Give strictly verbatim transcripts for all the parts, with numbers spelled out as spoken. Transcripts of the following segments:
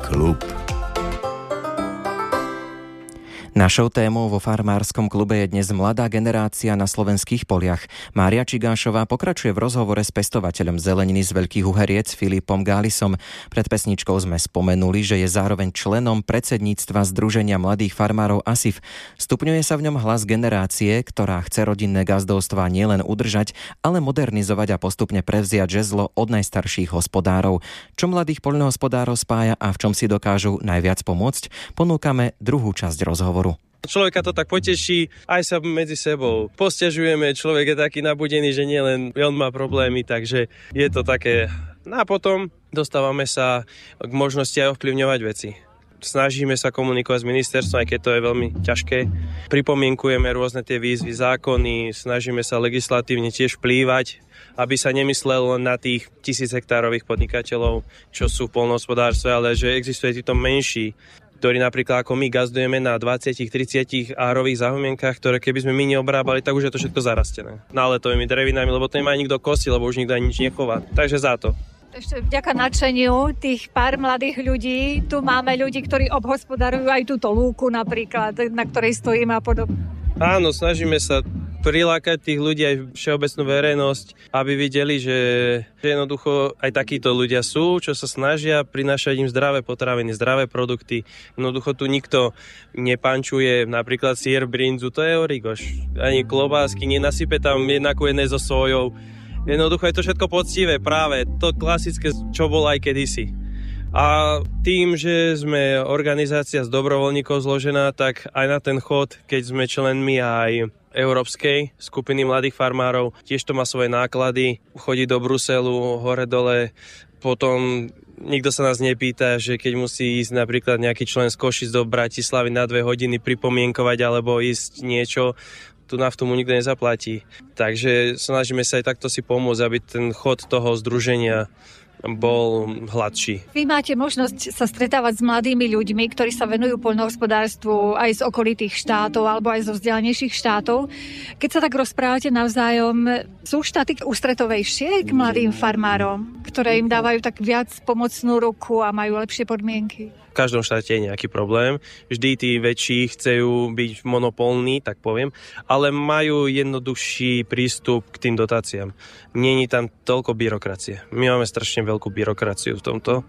klub. Našou témou vo Farmárskom klube je dnes mladá generácia na slovenských poliach. Mária Čigášová pokračuje v rozhovore s pestovateľom zeleniny z Veľkých Uheriec Filipom Gálisom. Pred pesničkou sme spomenuli, že je zároveň členom predsedníctva Združenia mladých farmárov á es í ef. Stupňuje sa v ňom hlas generácie, ktorá chce rodinné gazdovstvá nielen udržať, ale modernizovať a postupne prevziať žezlo od najstarších hospodárov. Čo mladých poľnohospodárov spája a v čom si dokážu najviac pomôcť, ponúkame druhú časť rozhovoru. Človeka to tak poteší, aj sa medzi sebou posťažujeme, človek je taký nabudený, že nielen on má problémy, takže je to také. No a potom dostávame sa k možnosti aj ovplyvňovať veci. Snažíme sa komunikovať s ministerstvom, aj keď to je veľmi ťažké. Pripomienkujeme rôzne tie výzvy, zákony, snažíme sa legislatívne tiež vplývať, aby sa nemyslelo na tých tisíc hektárových podnikateľov, čo sú v poľnohospodárstve, ale že existuje títo menší, ktorí napríklad ako my gazdujeme na dvadsať tridsať árových záhumienkach, ktoré keby sme my neobrábali, tak už je to všetko zarastené. Náletovými drevinami, lebo to nemá nikto kosti, lebo už nikto ani nič nechová. Takže za to. Ešte vďaka nadšeniu tých pár mladých ľudí, tu máme ľudí, ktorí obhospodarujú aj túto lúku napríklad, na ktorej stojíme a podobne. Áno, snažíme sa prilákať tých ľudí aj všeobecnú verejnosť, aby videli, že, že jednoducho aj takíto ľudia sú, čo sa snažia prinášať im zdravé potraviny, zdravé produkty. Jednoducho tu nikto nepančuje napríklad syr, brinzu, to je origoš. Ani klobásky, nenasype tam jednakú jednej so sojou. Jednoducho je to všetko poctivé, práve to klasické, čo bolo aj kedysi. A tým, že sme organizácia z dobrovoľníkov zložená, tak aj na ten chod, keď sme členmi aj Európskej skupiny mladých farmárov, tiež to má svoje náklady, chodí do Bruselu, hore-dole, potom nikto sa nás nepýta, že keď musí ísť napríklad nejaký člen z Košic do Bratislavy na dve hodiny pripomienkovať alebo ísť niečo, tú naftu mu nikto nezaplatí. Takže snažíme sa aj takto si pomôcť, aby ten chod toho združenia bol hladší. Vy máte možnosť sa stretávať s mladými ľuďmi, ktorí sa venujú poľnohospodárstvu aj z okolitých štátov alebo aj zo vzdialenejších štátov. Keď sa tak rozprávate navzájom, sú štáty ústretovejšie k mladým farmárom, ktoré im dávajú tak viac pomocnú ruku a majú lepšie podmienky? V každom štáte je nejaký problém. Vždy tí väčší chcú byť monopolní, tak poviem, ale majú jednoduchší prístup k tým dotáciám. Není tam toľko byrokracie. My máme strašne veľkú byrokraciu v tomto.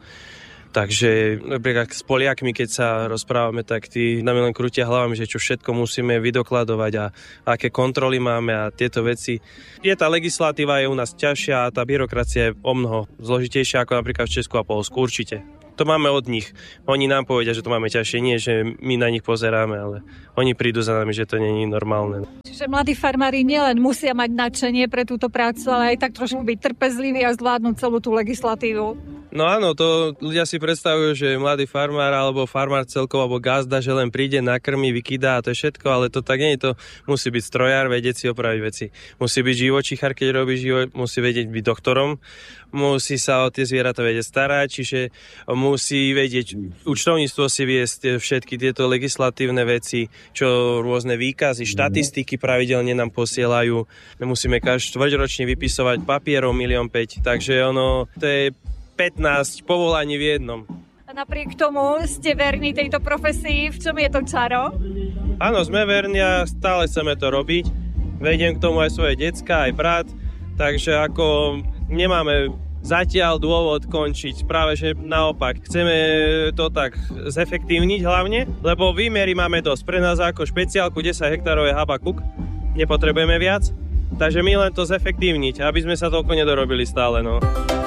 Takže napríklad s Poliakmi, keď sa rozprávame, tak tí nám len krútia hlavami, že čo všetko musíme vydokladovať a aké kontroly máme a tieto veci. Je tá legislatíva je u nás ťažšia a tá byrokracia je omnoho zložitejšia ako napríklad v Česku a Poľsku, určite. To máme od nich. Oni nám povedia, že to máme ťažšie. Nie, že my na nich pozeráme, ale oni prídu za nami, že to nie je normálne. Čiže mladí farmári nielen musia mať nadšenie pre túto prácu, ale aj tak trošku byť trpezliví a zvládnuť celú tú legislatívu. No áno, to ľudia si predstavujú, že mladý farmár alebo farmár celkovo alebo gazda, že len príde, nakrmí, vykydá a to je všetko, ale to tak nie je. To musí byť strojár, vedieť si opraviť veci. Musí byť živočíchar, keď robí život, musí vedieť byť doktorom, musí sa o tie zvieratá vedieť starať, čiže musí vedieť účtovníctvo si viesť všetky tieto legislatívne veci, čo rôzne výkazy, štatistiky pravidelne nám posielajú. Musíme každý štvrťročne vypisovať papierov milión päť, takže ono, to je pätnásť povolaní v jednom. A napriek tomu ste verní tejto profesii. V čom je to čaro? Áno, sme verní a stále chceme to robiť. Vediem k tomu aj svoje decka, aj brat. Takže ako nemáme zatiaľ dôvod končiť. Práve že naopak. Chceme to tak zefektívniť hlavne, lebo výmery máme dosť. Pre nás ako špeciálku desať hektárov je Habakuk. Nepotrebujeme viac. Takže my len to zefektívniť, aby sme sa toľko nedorobili stále. No.